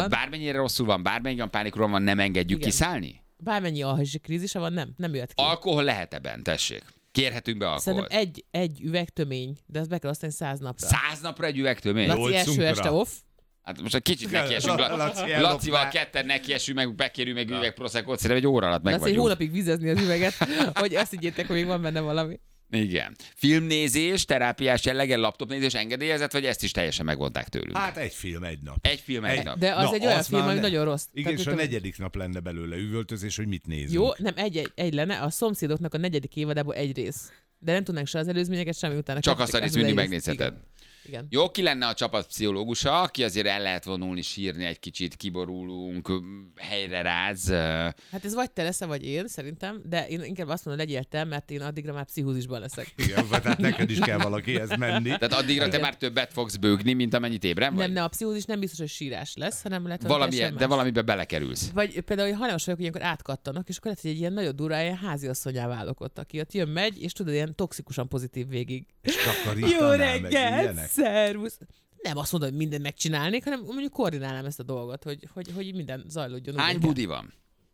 hogy bármennyire rosszul van, bármennyire pánikról van, nem engedjük kiszállni? Bármennyi alhazsi krízise van, nem jött ki. Alkohol lehet ebben, tessék. Kérhetünk be alkoholt. Szerintem egy üveg tömény, de azt be kell osztani 100 napra. 100 napra egy üveg tömény? Laci első este off. Hát most egy kicsit nekiesünk. Lacival ketten nekiesünk, meg bekérünk meg üveg proszekot, szerintem egy óra alatt meg vagyunk. Laci egy hónapig vizezni az üveget, hogy azt higgyétek, hogy még van benne valami. Igen. Filmnézés, terápiás jellegen, laptopnézés engedélyezett, vagy ezt is teljesen megvonták tőlünk? Hát egy film, egy nap. Egy film, egy nap. De az egy olyan film, ami nagyon rossz. Igen, és a negyedik nap lenne belőle üvöltözés, hogy mit nézünk. Jó, nem egy lenne, a Szomszédoknak a 4. évadából egy rész. De nem tudnánk se az előzményeket, semmi utána. Csak azt a részt mindig megnézheted. Igen. Jó, ki lenne a csapat pszichológusa, aki azért el lehet vonulni, sírni egy kicsit, kiborulunk, helyre ráz. Hát ez vagy te leszel, vagy én, szerintem, de én inkább azt mondom, legyél te, mert én addigra már pszichózisban leszek. Igen, tehát neked is kell valakihez menni. Tehát addigra te már többet fogsz bőgni, mint amennyit ébren vagy? Nem, a pszichózis nem biztos, hogy sírás lesz, hanem lehet de valamiben belekerülsz. Vagy például hajlamos vagyok, hogy ilyenkor átkattanak, és akkor lehet, hogy egy ilyen nagyon durva, ilyen háziasszonyá válok ott, aki ott jön, megy, és tudod, ilyen toxikusan pozitív végig. Jó reggelt, szervusz! Nem azt mondom, hogy mindent megcsinálnék, hanem mondjuk koordinálnám ezt a dolgot, hogy minden zajlódjon. Hány budi van?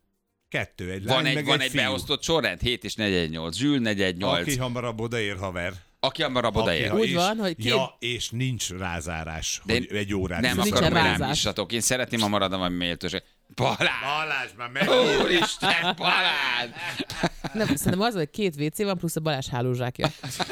2, egy van lány, egy beosztott sorrend, 7 és 418. Zsül 418. Aki hamarabb odaér, haver. Aki hamarabb odaér. Úgy van, hogy és nincs rázárás, hogy egy órát. Nem akarom, hogy rám issatok. Én szeretném, ha maradom a méltóság. Balázs, már meg! Úristen, Balázs! Nem, szerintem az, hogy 2 WC van, plusz a Balázs hálózsákja.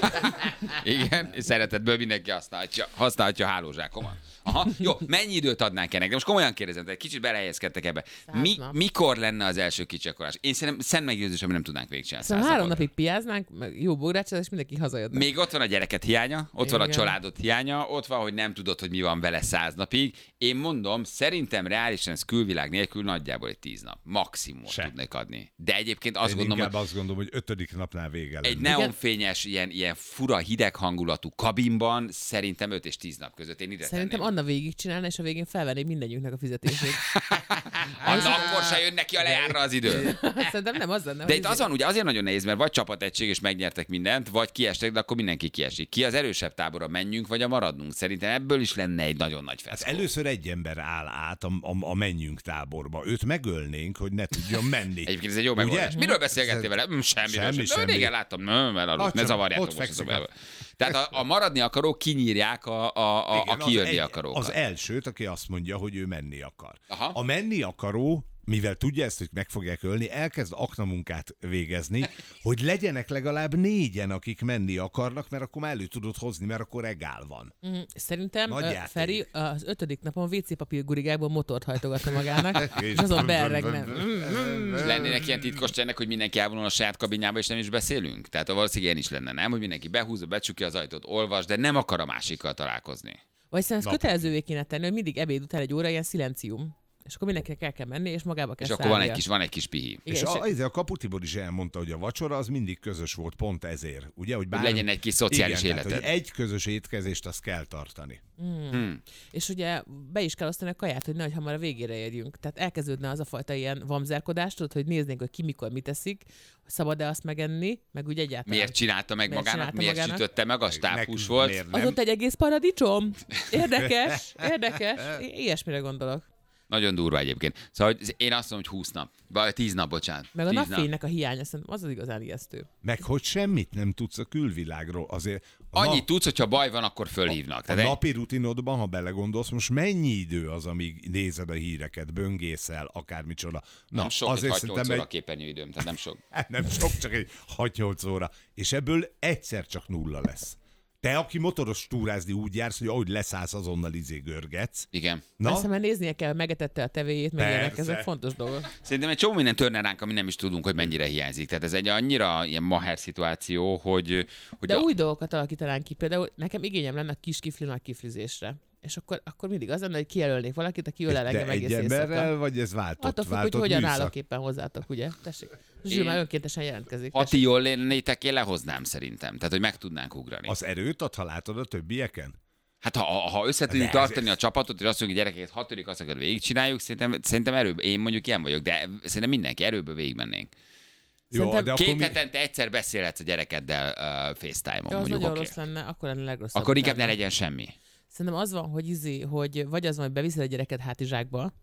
Igen, és szeretetből mindenki használhatja a hálózsákomat. Aha, jó, mennyi időt adnánk ennek? De most komolyan kérdezem, egy kicsit belehelyezkedtek ebbe. Mikor lenne az első kicsakorás? Én szerintem szent meggyőződés, hogy nem tudnánk végigcsinálni. Szóval 3 napig piáznánk, jó bográcsát, és mindenki hazajött. Még ott van a gyereket hiánya, ott van a családot hiánya, ott van, hogy nem tudod, hogy mi van vele 100 napig. Én mondom, szerintem reálisan ez külvilág nélkül nagyjából egy 10 nap. Maximum tudnék adni. De egyébként azt gondolom, hogy... azt gondolom, hogy 5. napnál vége lenne. Egy neonfényes, ilyen fura, hideg hangulatú kabinban szerintem 5 és 10 nap között. Én ide szerintem Anna végigcsinálna, és a végén felvenné mindegyünknek a fizetését. Anna akkor se jön neki a lejárra az idő. Szerintem nem az lenne. De itt az van, ugye azért nagyon nehéz, mert vagy csapategység és megnyertek mindent, vagy kiestek, de akkor mindenki kiesik. Ki az erősebb tábora, menjünk, vagy a maradnunk? Szerintem ebből is lenne egy nagyon nagy feszkó. Hát először egy ember áll át a menjünk táborba. Őt megölnénk, hogy ne tudjon menni. Egyébként ez egy jó megoldás. Miről beszélgettél vele? Semmi. Régen láttam, ne zavarjátok most a. Tehát a maradni akarók kinyírják a kijönni akarókat. Az elsőt, aki azt mondja, hogy ő menni akar. Aha. A menni akaró, mivel tudja ezt, hogy meg fogják ölni, elkezd aknamunkát végezni, hogy legyenek legalább 4-en, akik menni akarnak, mert akkor már elő tudod hozni, mert akkor regál van. Szerintem Feri az 5. napon WC papír gurigákból motort hajtogatna magának, és azon beerregne. Lennének ilyen titkos csennek, hogy mindenki elvonul a saját kabinjába, és nem is beszélünk? Tehát valószínűleg ilyen is lenne, nem? Hogy mindenki behúzza, becsukja az ajtót, olvas, de nem akar a másikkal találkozni. Vagy szerintem ezt kötelezővé kéne tenni, hogy mindig ebéd után egy óra ilyen szilencium. És akkor mindenkinek el kell menni, és magába kell szállnia. És akkor van egy kis pihi. Igen, és a Kapu Tibor is elmondta, hogy a vacsora az mindig közös volt, pont ezért. Ugye, hogy legyen egy kis szociális életed. Tehát, hogy egy közös étkezést azt kell tartani. És ugye be is kell osztani a kaját, hogy nehogy hamar a végére érjünk. Tehát elkezdődne az a fajta ilyen vamzerkodást, tudod, hogy néznénk, hogy ki mikor mit eszik, szabad-e azt megenni, meg úgy egyáltalán. Miért csinálta meg magának? Miért sütötte meg? A stábhús volt. Az ott egy egész paradicsom. Érdekes. Ilyesmire gondolok. Nagyon durva egyébként. Szóval én azt mondom, hogy 20 nap. Vagy 10 nap, bocsánat. Meg a napfénynek a hiánya, szerintem az igazán ijesztő. Meg hogy semmit nem tudsz a külvilágról. Azért annyit tudsz, hogyha baj van, akkor fölhívnak. A napi rutinodban, ha belegondolsz, most mennyi idő az, amíg nézed a híreket, böngészel, akármicsoda. Nem sok, azért 6-8 óra képernyőidőm, tehát nem sok. Nem sok, csak egy 6-8 óra. És ebből egyszer csak 0 lesz. Te, aki motoros túrázni úgy jársz, hogy ahogy leszállsz, azonnal görgetsz. Igen. Persze, mert néznie kell, megetette a tevéjét, meg ilyenek, ezek fontos dolgok. Szerintem egy csomó minden törne ránk, ami nem is tudunk, hogy mennyire hiányzik. Tehát ez egy annyira ilyen maher szituáció, hogy de új dolgokat alakítanánk ki. Például nekem igényem lenne a kis kifli nagy kiflizésre. És akkor mindig az lenne, hogy kijelölnék valakit, aki ölel engem egész éjszaka. De egy emberrel, vagy ez váltott? Attól függ, hogy hogyan állok éppen hozzátok, ugye? Tessék. Zsül már önkéntesen jelentkezik. Ha ti jól lennétek, én lehoznám szerintem. Tehát, hogy meg tudnánk ugrani. Az erőt ad, ha látod a többieken? Hát ha össze tudjuk tartani a csapatot, és azt mondjuk, hogy gyerekeket 6. azt akar végigcsináljuk, szerintem erőből, én mondjuk ilyen vagyok, de szerintem mindenki erőből végigmennénk. Jó, de 2 hetente egyszer beszélhetsz a gyerekeddel FaceTime-on. Az nagyon rossz lenne, akkor lenne legrosszabb. Akkor inkább ne legyen semmi. Szerintem az van, hogy vagy az van, hogy beviszed a gyereket hátizsákba,